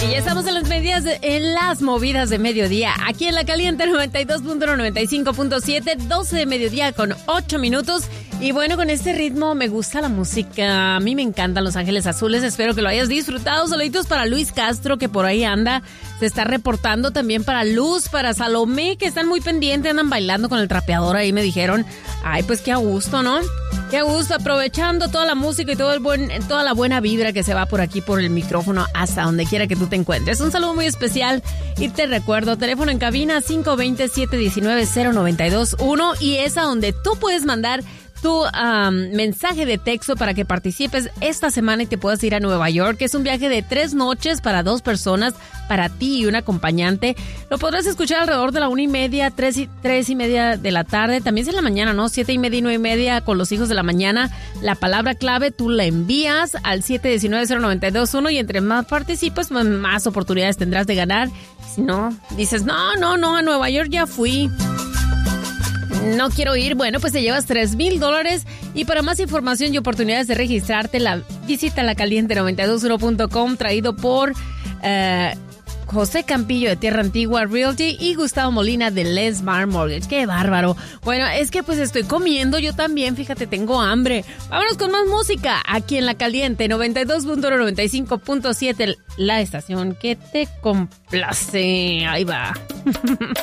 Y ya estamos en las movidas de mediodía, aquí en La Caliente 92.195.7, 12 de mediodía con 8 minutos. Y bueno, con este ritmo me gusta la música. A mí me encantan Los Ángeles Azules. Espero que lo hayas disfrutado. Saluditos para Luis Castro, que por ahí anda. Se está reportando también para Luz, para Salomé, que están muy pendientes. Andan bailando con el trapeador ahí, me dijeron. Ay, pues qué a gusto, ¿no? Qué a gusto, aprovechando toda la música y toda la buena vibra que se va por aquí por el micrófono hasta donde quiera que tú te encuentres. Un saludo muy especial y te recuerdo, teléfono en cabina 520-719-0921 y es a donde tú puedes mandar tu mensaje de texto para que participes esta semana y te puedas ir a Nueva York, que es un viaje de 3 noches para 2 personas, para ti y un acompañante. Lo podrás escuchar alrededor de la 1:30, 3:30 de la tarde, también es en la mañana, ¿no? 7:30 y 9:30 con los hijos de la mañana. La palabra clave tú la envías al 719-0921 y entre más participes, más oportunidades tendrás de ganar. Si no, dices, no, a Nueva York ya fui. No quiero ir, bueno, pues te llevas $3,000 y para más información y oportunidades de registrarte, visita lacaliente921.com, traído por José Campillo de Tierra Antigua Realty y Gustavo Molina de Lesmar Mortgage. ¡Qué bárbaro! Bueno, es que pues estoy comiendo yo también, fíjate, tengo hambre. Vámonos con más música aquí en La Caliente 92.195.7, la estación que te complace. Ahí va.